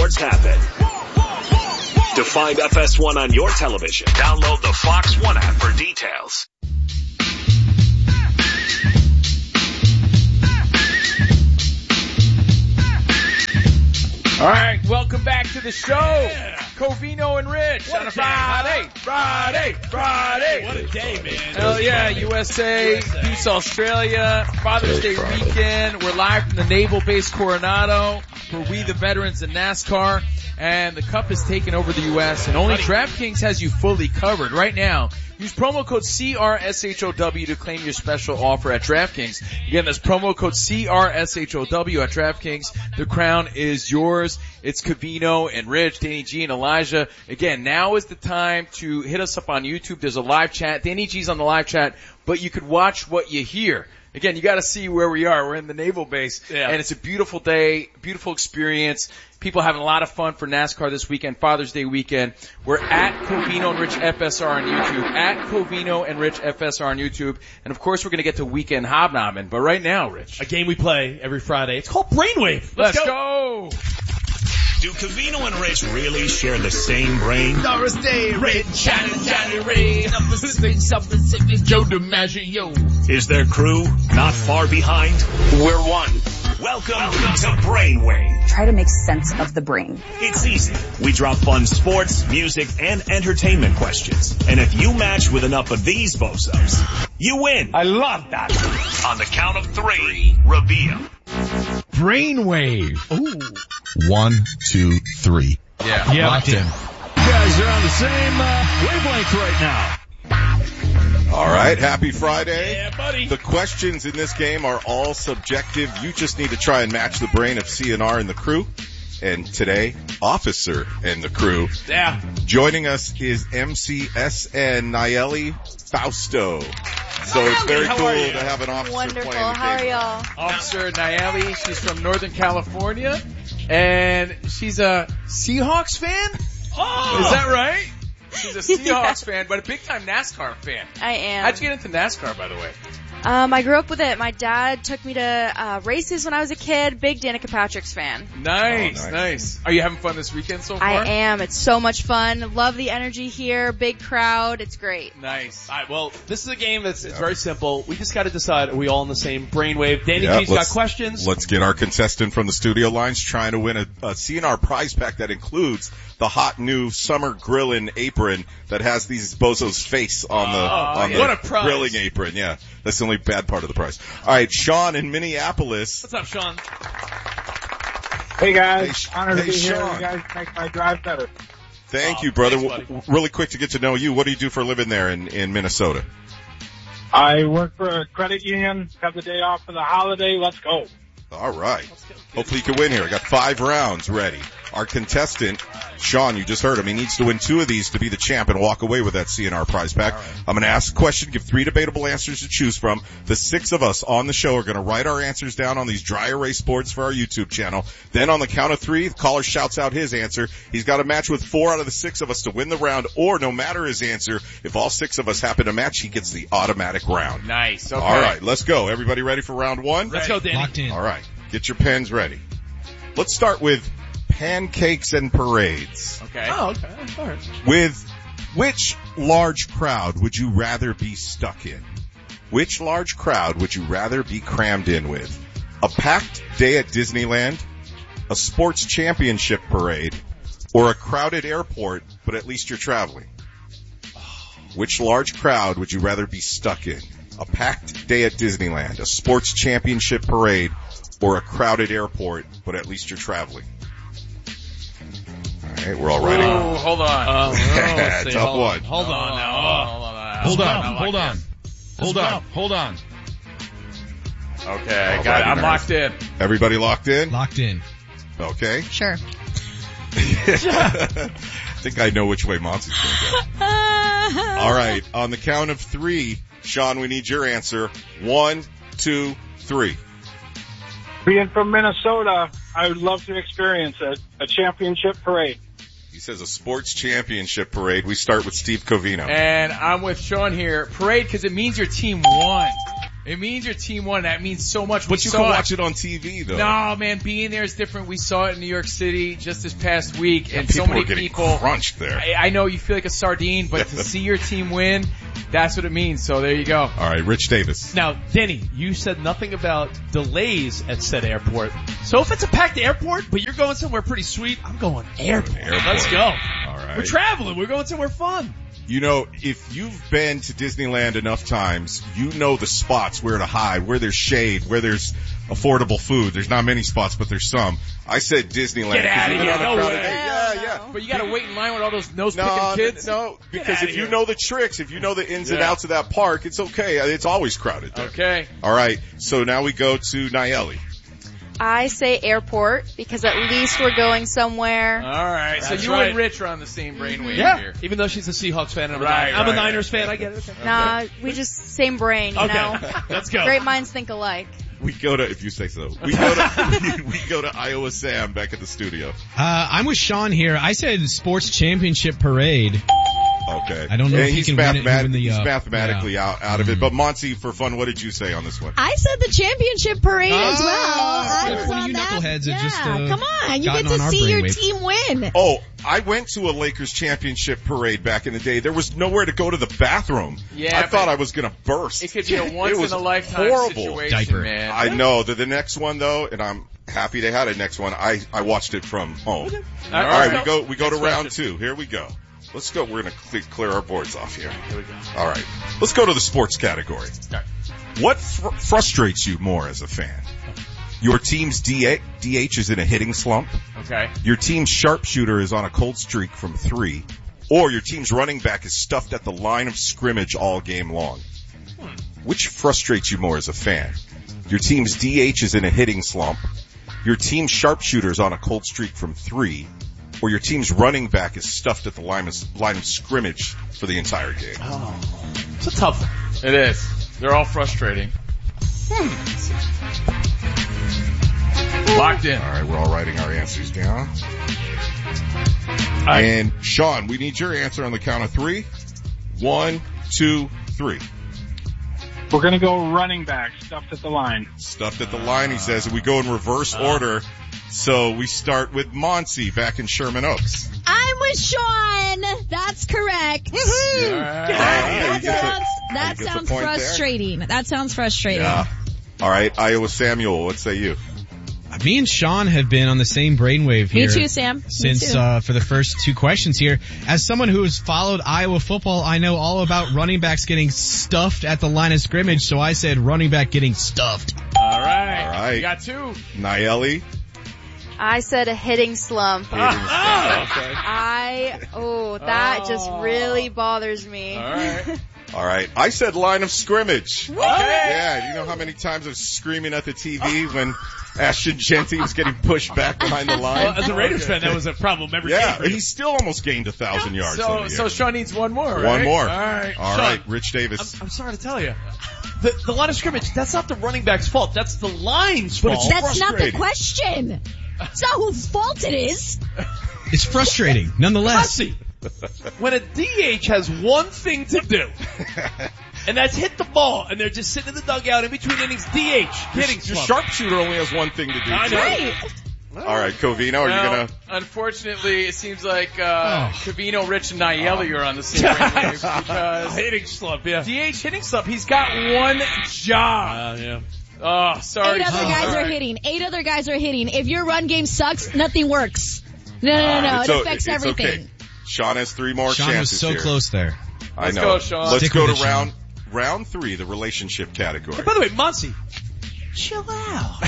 sports happen. To find FS1 on your television, download the Fox One app for details. All right, welcome back to the show. Yeah. Covino and Rich on a Friday. What a day, man. Hell yeah, USA beats Australia. Father's Day weekend. We're live from the Naval Base Coronado for We the Veterans in NASCAR. And the Cup is taking over the U.S. and only DraftKings has you fully covered right now. Use promo code CRSHOW to claim your special offer at DraftKings. Again, that's promo code CRSHOW at DraftKings. The crown is yours. It's Covino and Rich, Danny G and Elijah. Again, now is the time to hit us up on YouTube. There's a live chat. Danny G's on the live chat, but you could watch what you hear. Again, you gotta see where we are. We're in the Naval Base. Yeah. And it's a beautiful day, beautiful experience. People having a lot of fun for NASCAR this weekend, Father's Day weekend. We're at Covino and Rich FSR on YouTube. At Covino and Rich FSR on YouTube. And of course we're gonna get to Weekend Hobnobbing. But right now, Rich. A game we play every Friday. It's called Brainwave. Let's go. Do Covino and Rich really share the same brain? Doris Day, Red, Johnny Ray, Pacific, Joe DiMaggio. Is their crew not far behind? We're one. Welcome to Brainwave. Try to make sense of the brain. It's easy. We drop fun sports, music, and entertainment questions. And if you match with enough of these bozos, you win. I love that. On the count of three, reveal. Brainwave. Ooh. 1, 2, 3. Yeah. Locked in. You guys are on the same wavelength right now. All right, happy Friday. Yeah, buddy. The questions in this game are all subjective. You just need to try and match the brain of CNR and the crew. And today, Officer and the crew. Yeah. Joining us is MCSN Nayeli Fausto. So it's very cool to have an officer Wonderful. playing the game. How are y'all? Officer Nayeli, she's from Northern California, and she's a Seahawks fan? Oh! Is that right? She's a Seahawks fan, but a big-time NASCAR fan. I am. How'd you get into NASCAR, by the way? I grew up with it. My dad took me to races when I was a kid. Big Danica Patrick's fan. Nice. Are you having fun this weekend so far? I am. It's so much fun. Love the energy here. Big crowd. It's great. Nice. All right, well, this is a game that's it's very simple. We just got to decide, are we all on the same brainwave? Danny G's got questions. Let's get our contestant from the studio lines trying to win a CNR prize pack that includes the hot new summer grilling apron that has these bozos' face on the what a prize. Grilling apron. Yeah, that's the only bad part of the prize. All right, Sean in Minneapolis. What's up, Sean? Hey guys, honored to be here. Sean. You guys make my drive better. Thank you, brother. Thanks, Really quick to get to know you. What do you do for a living there in Minnesota? I work for a credit union. Have the day off for the holiday. Let's go. All right. Hopefully you can win here. I got 5 rounds ready. Our contestant, Sean, you just heard him. He needs to win 2 of these to be the champ and walk away with that CNR prize pack. Right. I'm going to ask a question, give 3 debatable answers to choose from. The 6 of us on the show are going to write our answers down on these dry erase boards for our YouTube channel. Then on the count of 3, the caller shouts out his answer. He's got to match with 4 out of the 6 of us to win the round, or no matter his answer, if all 6 of us happen to match, he gets the automatic round. Nice. Okay. All right, let's go. Everybody ready for round 1? Let's go, Danny. Locked in. All right. Get your pens ready. Let's start with pancakes and parades. Okay. Oh, okay. All right. With which large crowd would you rather be stuck in? Which large crowd would you rather be crammed in with? A packed day at Disneyland, a sports championship parade, or a crowded airport, but at least you're traveling? Which large crowd would you rather be stuck in? A packed day at Disneyland, a sports championship parade, or a crowded airport, but at least you're traveling? All right, we're all writing. Oh, hold on. Tough one. Hold on now. Hold on. Okay, I got it. I'm locked in. Everybody locked in? Locked in. Okay. Sure. I think I know which way Monty's going to go. All right, on the count of 3, Sean, we need your answer. 1, 2, 3. Being from Minnesota, I would love to experience a championship parade. He says a sports championship parade. We start with Steve Covino. And I'm with Sean here. Parade because it means your team won. It means your team won. That means so much. But you can watch it on TV, though. No, man, being there is different. We saw it in New York City just this past week, and so people many were getting people crunched there. I know you feel like a sardine, but to see your team win, that's what it means. So there you go. All right, Rich Davis. Now, Denny, you said nothing about delays at said airport. So if it's a packed airport, but you're going somewhere pretty sweet, I'm going airport. Let's go. All right. We're traveling. We're going somewhere fun. You know, if you've been to Disneyland enough times, you know the spots where to hide, where there's shade, where there's affordable food. There's not many spots, but there's some. I said Disneyland. Get out of here. No way. Yeah. But you gotta wait in line with all those nose-picking kids? No, because if you know the tricks, if you know the ins and outs of that park, it's okay. It's always crowded there. Okay. All right, so now we go to Nayeli. I say airport because at least we're going somewhere. All right. So you and Rich are on the same brainwave here. Even though she's a Seahawks fan and Right, I'm a right, Niners fan, I get it. Okay. Nah, we just same brain, you know. Let's go. Great minds think alike. We go to, if you say so, we go to Iowa Sam back at the studio. I'm with Sean here. I said sports championship parade. Okay. I don't know if he can win the, he's mathematically out of it. But Monty, for fun, what did you say on this one? I said the championship parade as well. I was one of on you that. knuckleheads Yeah, that just, come on. You get gotten to on see our your brainwave. team win. Oh, I went to a Lakers championship parade back in the day. There was nowhere to go to the bathroom. Yeah, I thought I was going to burst. It could be a It was once-in-a-lifetime horrible. situation, Diaper. man. I know that the next one though, and I'm happy they had a next one. I watched it from home. All right, we go to round 2. Here we go. Let's go. We're going to clear our boards off here. Here we go. All right. Let's go to the sports category. All right. What frustrates you more as a fan? Your team's DH is in a hitting slump. Okay. Your team's sharpshooter is on a cold streak from 3. Or your team's running back is stuffed at the line of scrimmage all game long. Which frustrates you more as a fan? Your team's DH is in a hitting slump. Your team's sharpshooter is on a cold streak from 3. Or your team's running back is stuffed at the line of scrimmage for the entire game. Oh, it's a tough one. It is. They're all frustrating. Locked in. All right, we're all writing our answers down. And Sean, we need your answer on the count of 3. 1, 2, 3. We're going to go running back, stuffed at the line. Stuffed at the line, he says. We go in reverse order. So we start with Monty back in Sherman Oaks. I'm with Sean. That's correct. That sounds frustrating. That sounds frustrating. Yeah. All right, Iowa Samuel, what say you? Me and Sean have been on the same brainwave here. Me too, Sam. Since, for the first 2 questions here. As someone who has followed Iowa football, I know all about running backs getting stuffed at the line of scrimmage, so I said running back getting stuffed. All right. All right. You got 2. Nayeli? I said a hitting slump. Okay. That just really bothers me. All right. All right. I said line of scrimmage. Okay. Yeah, do you know how many times I was screaming at the TV when Ashton Genty was getting pushed back behind the line? Well, as a Raiders fan, that was a problem every game. Yeah, and he still almost gained 1,000 yards. So Sean needs one more, right? One more. All right. All right, Rich Davis. I'm sorry to tell you. The line of scrimmage, that's not the running back's fault. That's the line's fault. That's not the question. It's not whose fault it is. It's frustrating, nonetheless. When a DH has one thing to do, and that's hit the ball, and they're just sitting in the dugout in between innings, DH, hitting Your slump. sharpshooter only has one thing to do. I know. Right. All right, Covino, are you going to... Unfortunately, it seems like Covino, Rich, and Nayeli are on the same brainwave because hitting slump, yeah. DH hitting slump. He's got one job. Yeah. Oh, sorry. 8 other guys are hitting. 8 other guys are hitting. If your run game sucks, nothing works. No. It affects everything. Okay. Sean has 3 more Sean chances was so here. close there. I know. Go, Sean. Let's Stick go with to it, round 3, the relationship category. Hey, by the way, Muncie, chill out.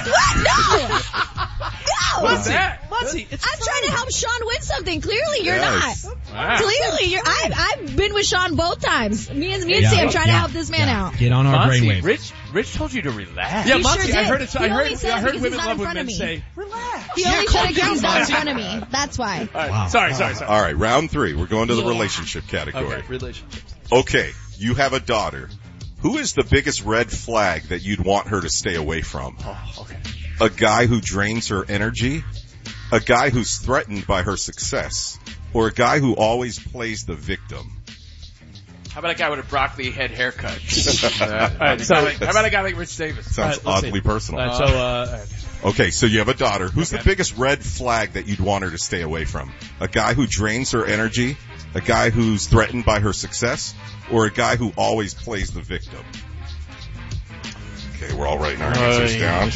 No! What's that? Muncie, it's I'm trying to help Sean win something. Clearly, you're Yes. not. Wow. Clearly, you're. I've been with Sean both times. Me and Sam trying to help this man out. Get on our Muncie, brainwave. Rich told you to relax. Yeah, He Muncie, sure I did. heard it. He I only said heard because women he's not love in when front men of me. say, relax. He only said it because he's not in front of me. That's why. All right. Wow. Sorry. All right, round 3. We're going to the relationship category. Okay, relationships. Okay, you have a daughter. Who is the biggest red flag that you'd want her to stay away from? Oh, okay. A guy who drains her energy? A guy who's threatened by her success? Or a guy who always plays the victim? How about a guy with a broccoli head haircut? Alright, so how about a guy like Rich Davis? Sounds oddly personal. Alright, Okay, so you have a daughter. Who's the biggest red flag that you'd want her to stay away from? A guy who drains her energy? A guy who's threatened by her success? Or a guy who always plays the victim? Okay, we're all writing our answers down.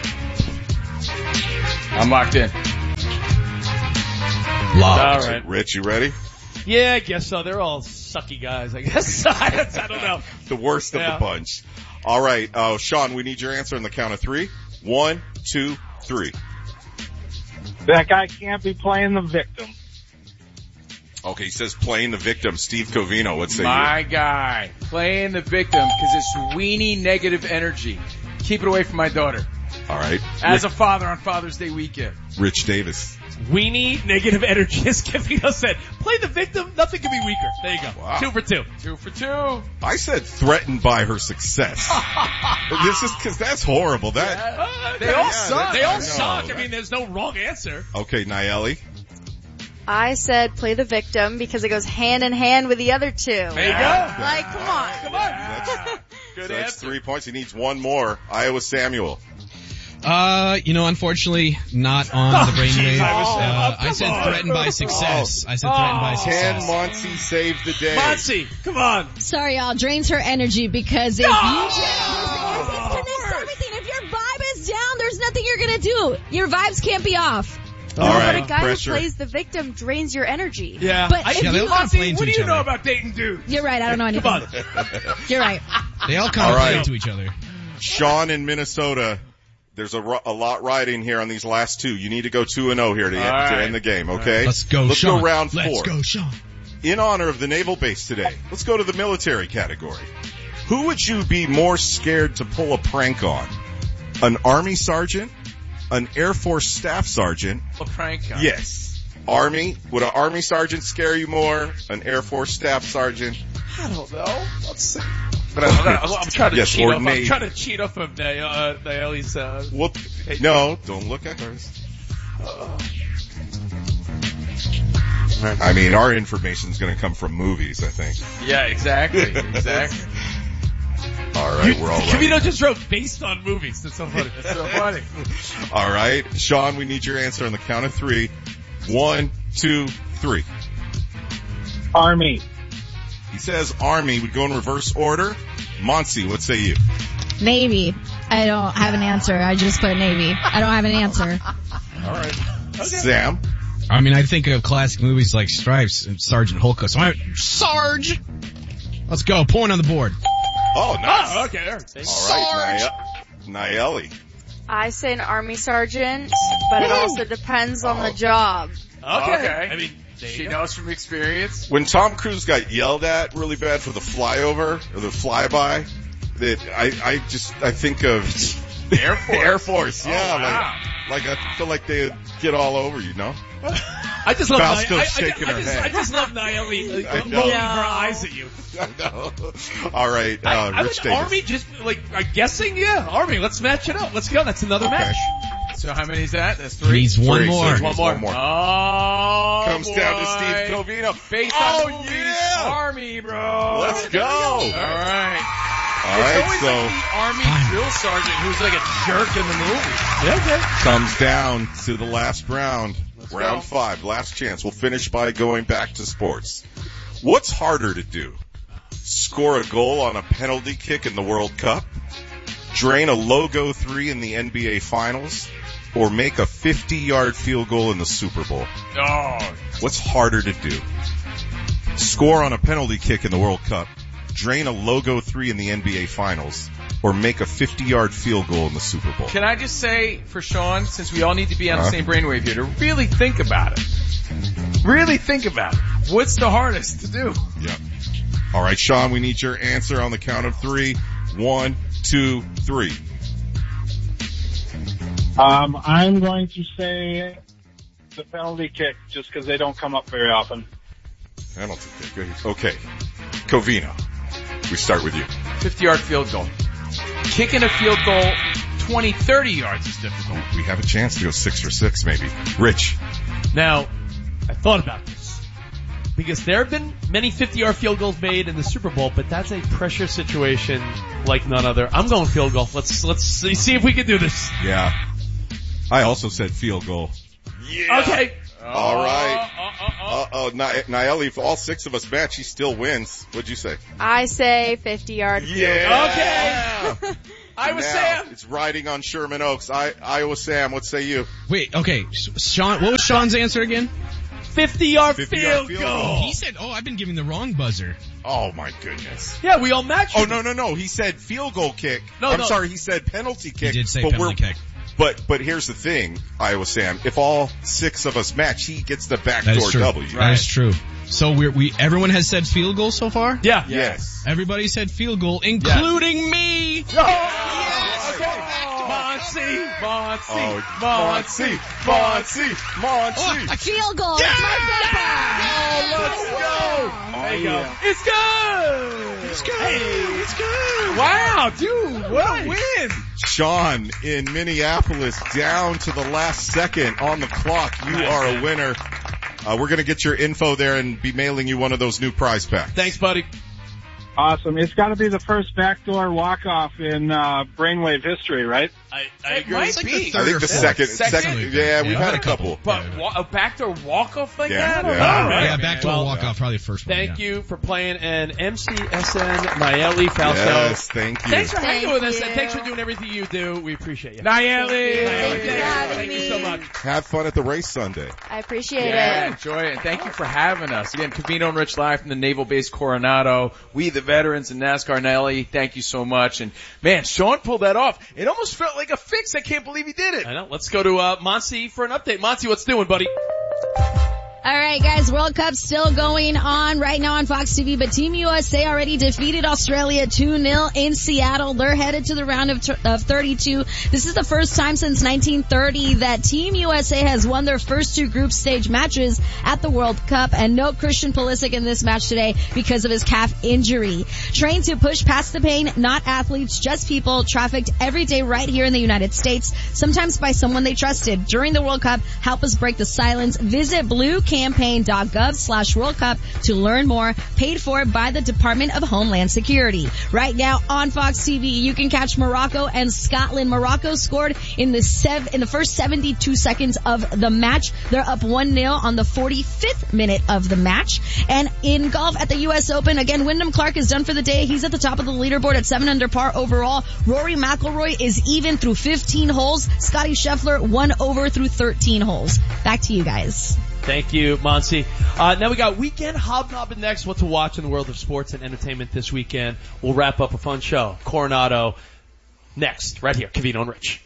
I'm locked in. All right. Rich, you ready? Yeah, I guess so. They're all sucky guys, I guess. I don't know. The worst of the bunch. All right, Sean, we need your answer on the count of 3. 1, 2, 3. That guy can't be playing the victim. Okay, he says playing the victim. Steve Covino, what say you? My guy, playing the victim because it's weenie negative energy. Keep it away from my daughter. All right. As a father on Father's Day weekend. Rich Davis. Weenie, negative energy, as Covino said. Play the victim, nothing can be weaker. There you go. Wow. 2 for 2. 2 for 2. I said threatened by her success. This is because that's horrible. They all suck. They all suck. I mean, there's no wrong answer. Okay, Nayeli. I said play the victim because it goes hand in hand with the other two. There you go. Like, come on. Come on. So that's 3 points. He needs one more. Iowa Samuel. Unfortunately, not on the brainwave. I said threatened by success. I said threatened by success. Can Monty save the day? Monty, come on. Sorry, y'all. Drains her energy because if you disconnects everything. If your vibe is down, there's nothing you're gonna do. Your vibes can't be off. All right, but a guy pressure. who plays the victim drains your energy. Yeah. But if they you, all kind of play into What do each you other. know about dating dudes? you're right. I don't know anything. Come on. You're right. They all kind of All play right. into each other. Sean in Minnesota. There's a lot riding here on these last 2. You need to go 2-0 here to end the game, okay? Let's go, Let's Sean. go round 4. Let's go, Sean. In honor of the naval base today, let's go to the military category. Who would you be more scared to pull a prank on? An Army sergeant? An Air Force staff sergeant? A prank guy. Yes. Army? Would an Army sergeant scare you more? An Air Force staff sergeant? I don't know. Let's see. But I'm trying to cheat or off. Navy. I'm trying to cheat off of Naeli's. Well, no, don't look at hers. I mean, our information's going to come from movies, I think. Yeah, exactly. All right, we're all right. Covino just wrote based on movies. That's so funny. That's so funny. All right, Sean, we need your answer on the count of 3. 1, 2, 3. Army. He says Army. We go in reverse order. Monty, what say you? Navy. I don't have an answer. I just put Navy. I don't have an answer. All right. Sam? I mean, I think of classic movies like Stripes and Sergeant Hulka. So Sarge! Let's go. Point on the board. Oh, nice. Oh, okay. All right, Nayeli. I say an Army sergeant, but it also depends on the job. Okay. I mean, She knows from experience. When Tom Cruise got yelled at really bad for the flyover or the flyby, that I think of Air Force. Air Force, yeah. Oh, wow. Like I feel like they'd get all over you, know? I just love Fausto's shaking her head. I just love Naomi I know. rolling her eyes at you. I know. All right, Rich Davis. Army, just like I'm guessing, yeah. Army, let's match it up. Let's go. That's another match. So how many is that? That's 3. Needs one Three, more. so he needs one more. Oh, Comes down to Steve Covino. Based Oh, on movies, yeah. Army, bro. Let's go. All right. All It's right, always so like the Army drill sergeant who's like a jerk in the movie. Yeah, okay. comes down to the last round. Round go. 5, last chance. We'll finish by going back to sports. What's harder to do? Score a goal on a penalty kick in the World Cup? Drain a logo 3 in the NBA Finals? Or make a 50-yard field goal in the Super Bowl? Oh, What's harder to do? Score on a penalty kick in the World Cup? Drain a logo 3 in the NBA Finals? Or make a 50-yard field goal in the Super Bowl? can I just say for Sean, since we all need to be on the same brainwave here, to really think about it. Really think about it. What's the hardest to do? Yeah. All right, Sean, we need your answer on the count of 3. 1, 2, 3. I'm going to say the penalty kick just because they don't come up very often. Penalty kick. Okay. Covino, we start with you. 50-yard field goal. Kicking a field goal 20, 30 yards is difficult. We have a chance to go 6 for 6, maybe. Rich. Now, I thought about this. because there have been many 50-yard field goals made in the Super Bowl, but that's a pressure situation like none other. I'm going field goal. Let's see if we can do this. Yeah. I also said field goal. Yeah. Okay. All right. Naeli, if all 6 of us match, he still wins. What'd you say? I say 50-yard field goal. Okay. Iowa Sam. It's riding on Sherman Oaks. Iowa Sam, what say you? Wait, okay. Sean, what was Sean's answer again? 50-yard field goal. He said, I've been giving the wrong buzzer. Oh my goodness. Yeah, we all matched. Oh, no. He said field goal kick. I'm sorry, he said penalty kick. He did say penalty kick. But here's the thing, Iowa Sam. If all 6 of us match, he gets the backdoor W. That is true. So everyone has said field goal so far? Yeah. Yes. Everybody said field goal, including me. Oh, yes. Okay. Monty. Field goal. Yeah. It's my bumper. Let's go. There you go. It's good. It's good. Wow, dude, what a win. Sean in Minneapolis, down to the last second on the clock. You are a winner. We're going to get your info there and be mailing you one of those new prize packs. Thanks, buddy. Awesome. It's got to be the first backdoor walk-off in Brainwave history, right? I agree. Might be. I think the second. Yeah, we've had a couple. But a backdoor walk-off like that? Yeah. All right. Yeah, backdoor walk-off, probably the first one. Thank you for playing an MCSN Naeli Fausto. Yes, thank you. Thanks for hanging with us, and thanks for doing everything you do. We appreciate you. Naeli. Thank you so much. Have fun at the race Sunday. I appreciate Yeah, it. enjoy it. And thank you for having us. Again, Covino and Rich live from the Naval Base Coronado. We the veterans in NASCAR. Naeli, thank you so much. And man, Sean pulled that off. It almost felt like a fix. I can't believe he did it. I know. Let's go to Monty for an update. Monty, what's doing, buddy? All right, guys, World Cup still going on right now on Fox TV, but Team USA already defeated Australia 2-0 in Seattle. They're headed to the round of 32. This is the first time since 1930 that Team USA has won their first 2 group stage matches at the World Cup, and no Christian Pulisic in this match today because of his calf injury. Trained to push past the pain, not athletes, just people, trafficked every day right here in the United States, sometimes by someone they trusted. During the World Cup, help us break the silence. Visit bluecampaign.gov/World Cup to learn more. Paid for by the Department of Homeland Security. Right now on Fox TV, you can catch Morocco and Scotland. Morocco scored in the first 72 seconds of the match. They're up 1-0 on the 45th minute of the match. And in golf at the U.S. Open, again, Wyndham Clark is done for the day. He's at the top of the leaderboard at 7 under par overall. Rory McIlroy is even through 15 holes. Scotty Scheffler 1 over through 13 holes. Back to you guys. Thank you, Monty. Now we got Weekend Hobnobbing next. What to watch in the world of sports and entertainment this weekend. We'll wrap up a fun show. Coronado next, right here. Covino and Rich.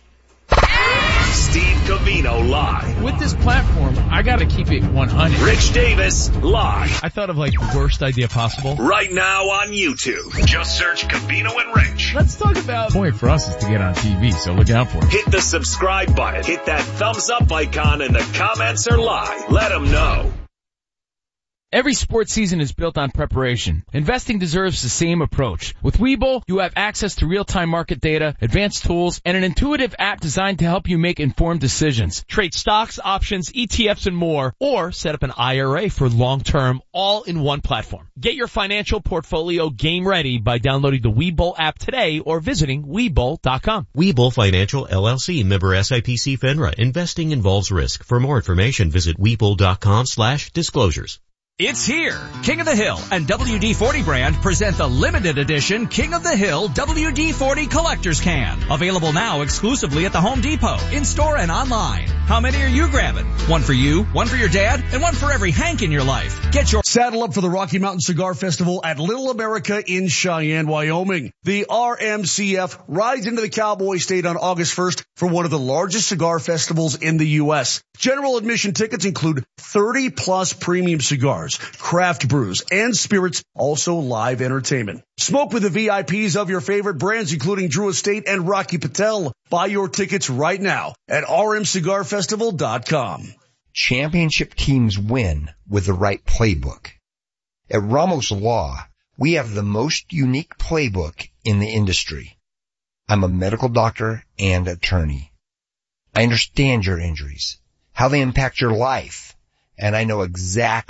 Steve Covino live. With this platform, I gotta keep it 100. Rich Davis live. I thought of like the worst idea possible. Right now on YouTube. Just search Covino and Rich. Let's talk about... The point for us is to get on TV, so look out for it. Hit the subscribe button. Hit that thumbs up icon and the comments are live. Let them know. Every sports season is built on preparation. Investing deserves the same approach. With Webull, you have access to real-time market data, advanced tools, and an intuitive app designed to help you make informed decisions. Trade stocks, options, ETFs, and more, or set up an IRA for long-term, all in one platform. Get your financial portfolio game ready by downloading the Webull app today or visiting Webull.com. Webull Financial LLC, member SIPC FINRA. Investing involves risk. For more information, visit Webull.com/disclosures. It's here. King of the Hill and WD-40 brand present the limited edition King of the Hill WD-40 Collector's Can. Available now exclusively at the Home Depot, in-store and online. How many are you grabbing? One for you, one for your dad, and one for every Hank in your life. Get your... Saddle up for the Rocky Mountain Cigar Festival at Little America in Cheyenne, Wyoming. The RMCF rides into the Cowboy State on August 1st for one of the largest cigar festivals in the U.S. General admission tickets include 30-plus premium cigars, craft brews, and spirits, also live entertainment. Smoke with the VIPs of your favorite brands, including Drew Estate and Rocky Patel. Buy your tickets right now at rmcigarfestival.com. Championship teams win with the right playbook. At Ramos Law, we have the most unique playbook in the industry. I'm a medical doctor and attorney. I understand your injuries, how they impact your life, and I know exactly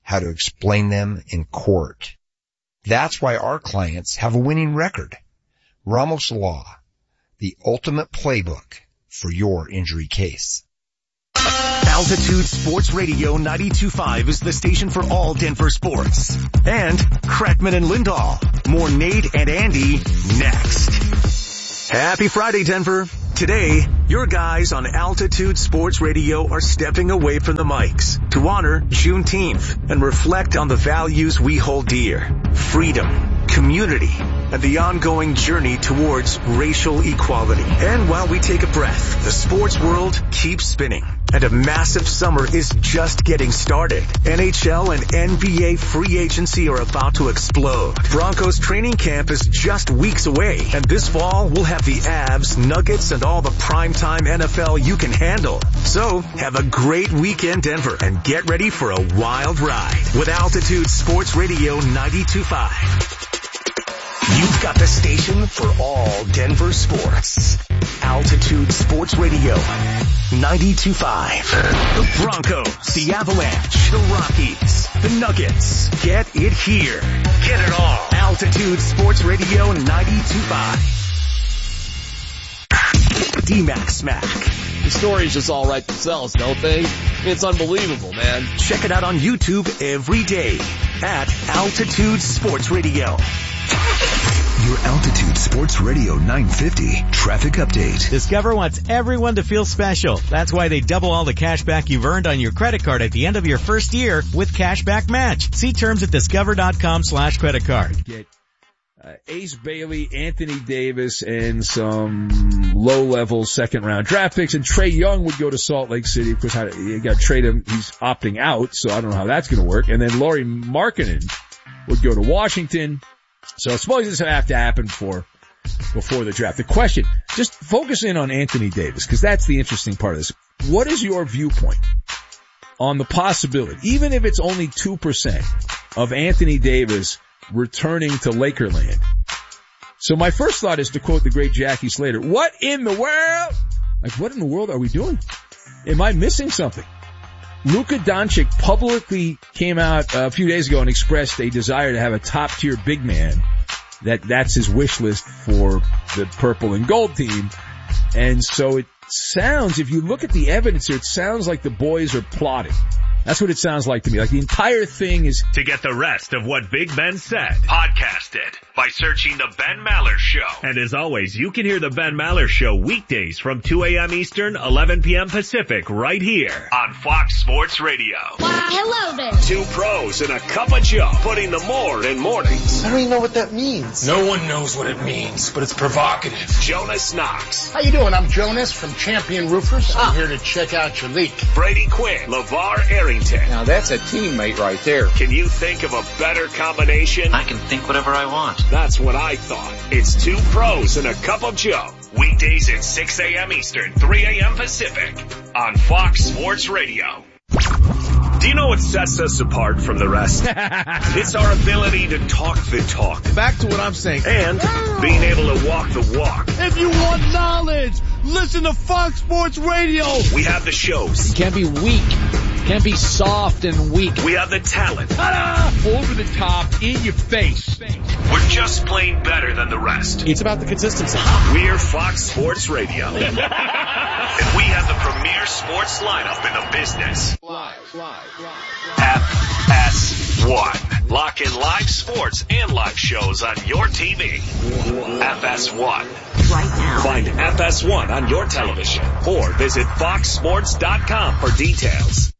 how to explain them in court. That's why our clients have a winning record. Ramos Law, the ultimate playbook for your injury case. Altitude Sports Radio 92.5 is the station for all Denver sports. And Crackman and Lindahl. More Nate and Andy next. Happy Friday, Denver. Today, your guys on Altitude Sports Radio are stepping away from the mics to honor Juneteenth and reflect on the values we hold dear. Freedom, community, and the ongoing journey towards racial equality. And while we take a breath, the sports world keeps spinning. And a massive summer is just getting started. NHL and NBA free agency are about to explode. Broncos training camp is just weeks away. And this fall, we'll have the Avs, Nuggets, and all the primetime NFL you can handle. So, have a great weekend, Denver, and get ready for a wild ride with Altitude Sports Radio 92.5. You've got the station for all Denver sports. Altitude Sports Radio 92.5. The Broncos, the Avalanche, the Rockies, the Nuggets. Get it here. Get it all. Altitude Sports Radio 92.5. D-Mac Smack. The stories just all write themselves, don't they? It's unbelievable, man. Check it out on YouTube every day at Altitude Sports Radio. Your Altitude Sports Radio 950 traffic update. Discover wants everyone to feel special. That's why they double all the cash back you've earned on your credit card at the end of your first year with Cashback Match. See terms at discover.com/credit card. Get Ace Bailey, Anthony Davis, and some low-level second-round draft picks. And Trae Young would go to Salt Lake City. Of course, you got to trade him. He's opting out, so I don't know how that's going to work. And then Lauri Markkanen would go to Washington. So I suppose this would have to happen before the draft. The question, just focus in on Anthony Davis, because that's the interesting part of this. What is your viewpoint on the possibility, even if it's only 2%, of Anthony Davis returning to Lakerland? So my first thought is to quote the great Jackie Slater, what in the world? Like, what in the world are we doing? Am I missing something? Luka Doncic publicly came out a few days ago and expressed a desire to have a top-tier big man. That's his wish list for the purple and gold team. And so it sounds, if you look at the evidence here, it sounds like the boys are plotting. That's what it sounds like to me. Like the entire thing is... To get the rest of what Big Ben said, podcast it by searching The Ben Maller Show. And as always, you can hear The Ben Maller Show weekdays from 2 a.m. Eastern, 11 p.m. Pacific, right here on Fox Sports Radio. Wow, hello there. Two pros and a cup of Joe, putting the more in mornings. I don't even know what that means. No one knows what it means, but it's provocative. Jonas Knox. How you doing? I'm Jonas from Champion Roofers. I'm here to check out your leak. Brady Quinn. LeVar Arrington. Now that's a teammate right there. Can you think of a better combination? I can think whatever I want. That's what I thought. It's two pros and a cup of Joe. Weekdays at 6 a.m. Eastern, 3 a.m. Pacific on Fox Sports Radio. Do you know what sets us apart from the rest? It's our ability to talk the talk. Back to what I'm saying. And being able to walk the walk. If you want knowledge, listen to Fox Sports Radio. We have the shows. You can't be weak. Can't be soft and weak. We have the talent. Over the top, in your face. We're just plain better than the rest. It's about the consistency. We're Fox Sports Radio. And we have the premier sports lineup in the business. FS1. Lock in live sports and live shows on your TV. FS1. Right now. Find FS1 on your television or visit foxsports.com for details.